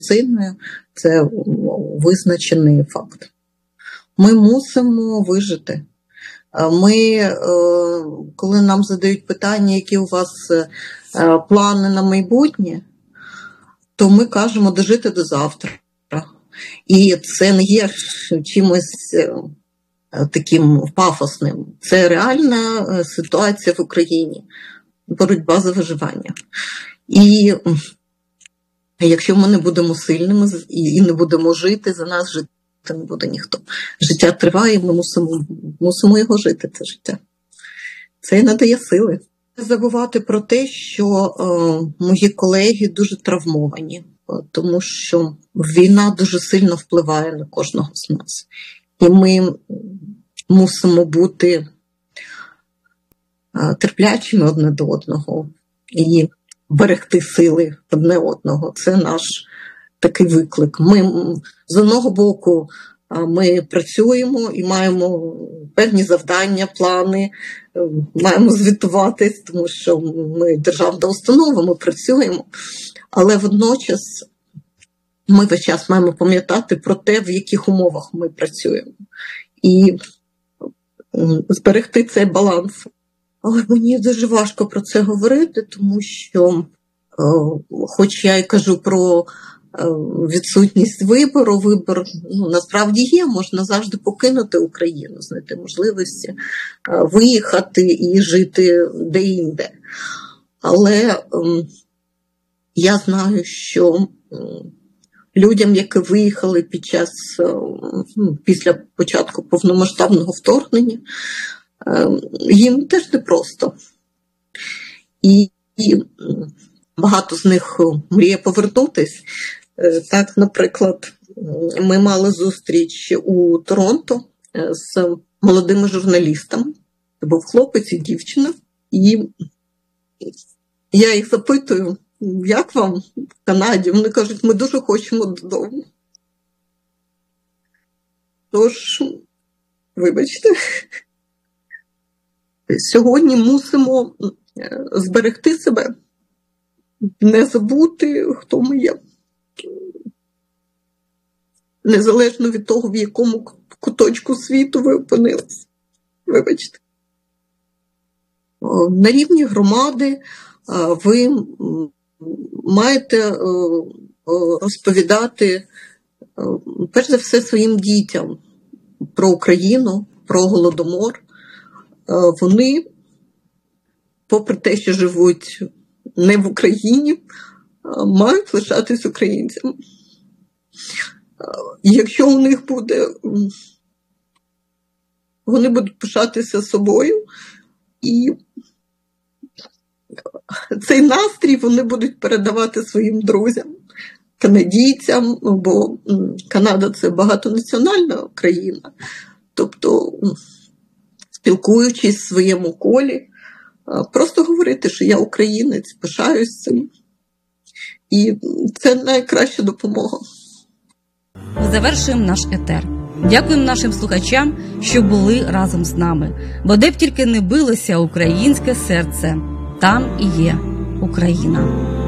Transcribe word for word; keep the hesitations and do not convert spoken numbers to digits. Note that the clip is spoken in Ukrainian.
медициною, це визначений факт. Ми мусимо вижити. Ми, коли нам задають питання, які у вас плани на майбутнє, то ми кажемо дожити до завтра. І це не є чимось таким пафосним. Це реальна ситуація в Україні. Боротьба за виживання. І якщо ми не будемо сильними і не будемо жити, за нас жити не буде ніхто. Життя триває, ми мусимо, мусимо його жити, це життя. Це і надає сили. Не забувати про те, що е, мої колеги дуже травмовані, тому що війна дуже сильно впливає на кожного з нас. І ми мусимо бути е, терплячими одне до одного і берегти сили одне одного. Це наш такий виклик. Ми, з одного боку, ми працюємо і маємо певні завдання, плани, маємо звітуватись, тому що ми державна установа, ми працюємо, але водночас ми весь час маємо пам'ятати про те, в яких умовах ми працюємо. І зберегти цей баланс. Але мені дуже важко про це говорити, тому що, хоч я і кажу про відсутність вибору, вибор ну, насправді є, можна завжди покинути Україну, знайти можливості виїхати і жити де-інде. Але ем, я знаю, що людям, які виїхали під час, ем, після початку повномасштабного вторгнення, ем, їм теж непросто. І, і багато з них мріє повернутись. Так, наприклад, ми мали зустріч у Торонто з молодими журналістами. Це був хлопець і дівчина. І я їх запитую, як вам в Канаді? Вони кажуть, ми дуже хочемо додому. Тож, вибачте, сьогодні мусимо зберегти себе, не забути, хто ми є. Незалежно від того, в якому куточку світу ви опинились. Вибачте. На рівні громади ви маєте розповідати, перш за все, своїм дітям про Україну, про Голодомор. Вони, попри те, що живуть не в Україні, мають лишатись українцями. Якщо у них буде, вони будуть пишатися собою, і цей настрій вони будуть передавати своїм друзям, канадійцям, бо Канада – це багатонаціональна країна. Тобто, спілкуючись в своєму колі, просто говорити, що я українець, пишаюсь цим. І це найкраща допомога. Завершуємо наш етер. Дякуємо нашим слухачам, що були разом з нами. Бо де б тільки не билося українське серце, там і є Україна.